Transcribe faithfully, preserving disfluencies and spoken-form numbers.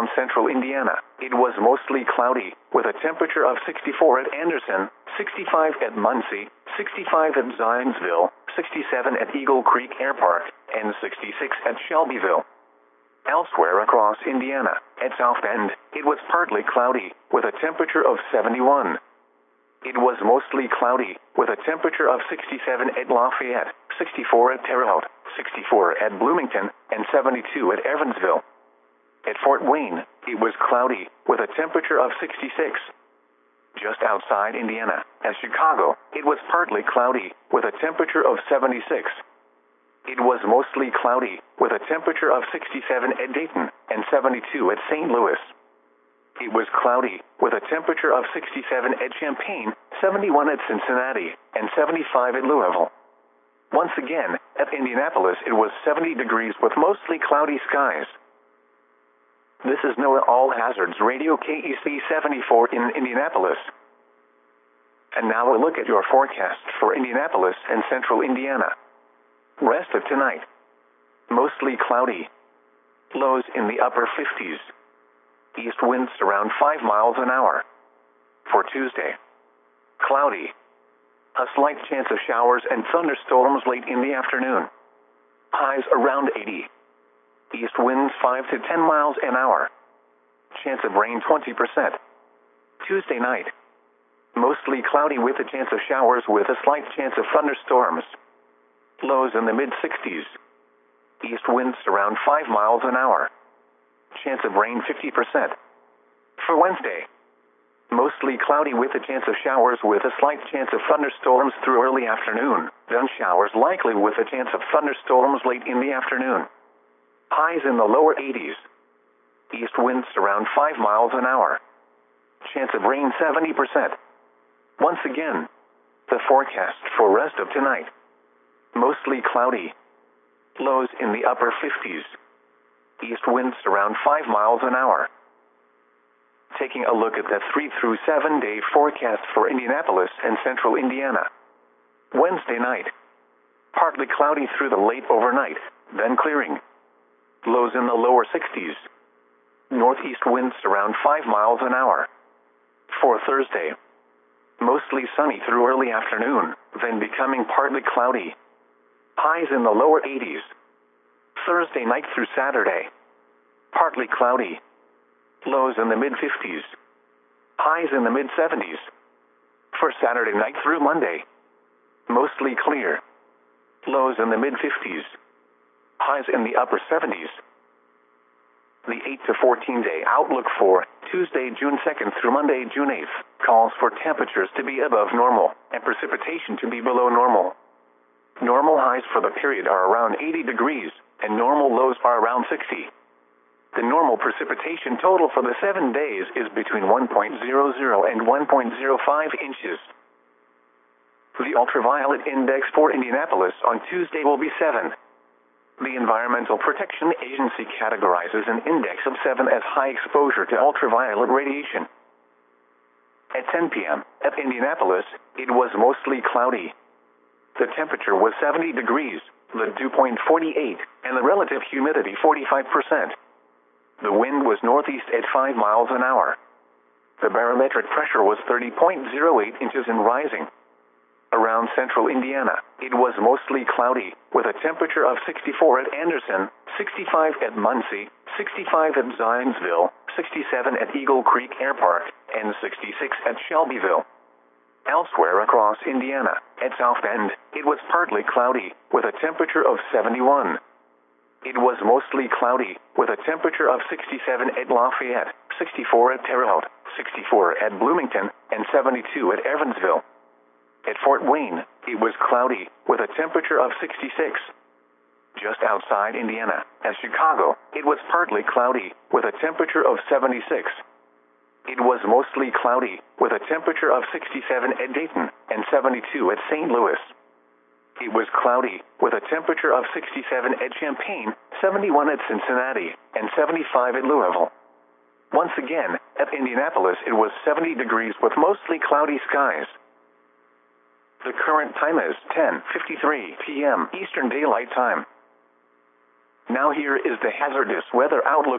around central Indiana, it was mostly cloudy, with a temperature of sixty-four at Anderson, sixty-five at Muncie, sixty-five at Zionsville, sixty-seven at Eagle Creek Air Park, and sixty-six at Shelbyville. Elsewhere across Indiana, at South Bend, it was partly cloudy, with a temperature of seventy-one. It was mostly cloudy, with a temperature of sixty-seven at Lafayette, sixty-four at Terre Haute, sixty-four at Bloomington, and seventy-two at Evansville. At Fort Wayne, it was cloudy, with a temperature of sixty-six. Just outside Indiana, at Chicago, it was partly cloudy, with a temperature of seventy-six. It was mostly cloudy, with a temperature of sixty-seven at Dayton, and seventy-two at Saint Louis. It was cloudy, with a temperature of sixty-seven at Champaign, seventy-one at Cincinnati, and seventy-five at Louisville. Once again, at Indianapolis it was seventy degrees with mostly cloudy skies. This is NOAA All Hazards Radio K E C seventy-four in Indianapolis. And now a look at your forecast for Indianapolis and central Indiana. Rest of tonight. Mostly cloudy. Lows in the upper fifties. East winds around five miles an hour. For Tuesday. Cloudy. A slight chance of showers and thunderstorms late in the afternoon. Highs around eighty. East winds five to ten miles an hour. Chance of rain twenty percent. Tuesday night. Mostly cloudy with a chance of showers with a slight chance of thunderstorms. Lows in the mid-sixties. East winds around five miles an hour. Chance of rain fifty percent. For Wednesday. Mostly cloudy with a chance of showers with a slight chance of thunderstorms through early afternoon. Then showers likely with a chance of thunderstorms late in the afternoon. Highs in the lower eighties. East winds around five miles an hour. Chance of rain seventy percent. Once again, the forecast for rest of tonight. Mostly cloudy. Lows in the upper fifties. East winds around five miles an hour. Taking a look at the three through seven day forecast for Indianapolis and central Indiana. Wednesday night. Partly cloudy through the late overnight, then clearing. Lows in the lower sixties. Northeast winds around five miles an hour. For Thursday. Mostly sunny through early afternoon, then becoming partly cloudy. Highs in the lower eighties. Thursday night through Saturday. Partly cloudy. Lows in the mid-fifties. Highs in the mid-seventies. For Saturday night through Monday. Mostly clear. Lows in the mid-fifties. Highs in the upper seventies. The eight to fourteen day outlook for Tuesday, June second through Monday, June eighth, calls for temperatures to be above normal and precipitation to be below normal. Normal highs for the period are around eighty degrees, and normal lows are around sixty. The normal precipitation total for the seven days is between one point zero zero and one point zero five inches. The ultraviolet index for Indianapolis on Tuesday will be seven. The Environmental Protection Agency categorizes an index of seven as high exposure to ultraviolet radiation. At ten p m at Indianapolis, it was mostly cloudy. The temperature was seventy degrees, the dew point forty-eight, and the relative humidity forty-five percent. The wind was northeast at five miles an hour. The barometric pressure was thirty point zero eight inches and rising. Around central Indiana, it was mostly cloudy, with a temperature of sixty-four at Anderson, sixty-five at Muncie, sixty-five at Zionsville, sixty-seven at Eagle Creek Air Park, and sixty-six at Shelbyville. Elsewhere across Indiana, at South Bend, it was partly cloudy, with a temperature of seventy-one. It was mostly cloudy, with a temperature of sixty-seven at Lafayette, sixty-four at Terre Haute, sixty-four at Bloomington, and seventy-two at Evansville. At Fort Wayne, it was cloudy, with a temperature of sixty-six. Just outside Indiana, at Chicago, it was partly cloudy, with a temperature of seventy-six. It was mostly cloudy, with a temperature of sixty-seven at Dayton, and seventy-two at Saint Louis. It was cloudy, with a temperature of sixty-seven at Champaign, seventy-one at Cincinnati, and seventy-five at Louisville. Once again, at Indianapolis it was seventy degrees with mostly cloudy skies. The current time is ten fifty-three p m Eastern Daylight Time. Now here is the hazardous weather outlook